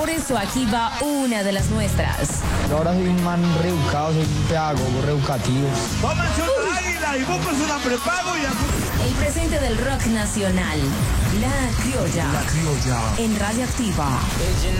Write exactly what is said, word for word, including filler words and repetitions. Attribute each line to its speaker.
Speaker 1: Por eso aquí va una de las nuestras.
Speaker 2: Yo ahora soy un man reeducado, soy un pedagogo reeducativo.
Speaker 3: Tómense una águila y búsquense una prepago y a...
Speaker 1: El presente del rock nacional. La Criolla.
Speaker 3: La Criolla.
Speaker 1: En Radioactiva.